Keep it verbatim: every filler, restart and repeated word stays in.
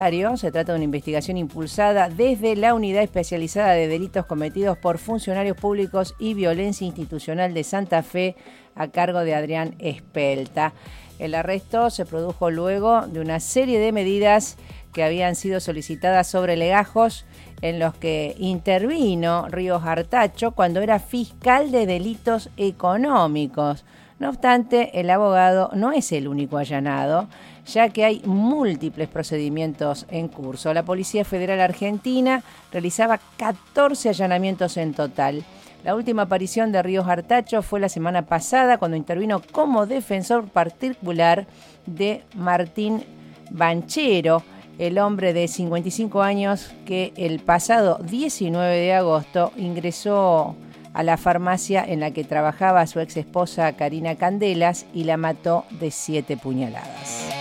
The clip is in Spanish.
Se trata de una investigación impulsada desde la Unidad Especializada de Delitos Cometidos por Funcionarios Públicos y Violencia Institucional de Santa Fe, a cargo de Adrián Espelta. El arresto se produjo luego de una serie de medidas que habían sido solicitadas sobre legajos en los que intervino Ríos Artacho cuando era fiscal de delitos económicos. No obstante, el abogado no es el único allanado, ya que hay múltiples procedimientos en curso. La Policía Federal Argentina realizaba catorce allanamientos en total. La última aparición de Ríos Artacho fue la semana pasada, cuando intervino como defensor particular de Martín Banchero, el hombre de cincuenta y cinco años que el pasado diecinueve de agosto ingresó a la farmacia en la que trabajaba su ex esposa Karina Candelas y la mató de siete puñaladas.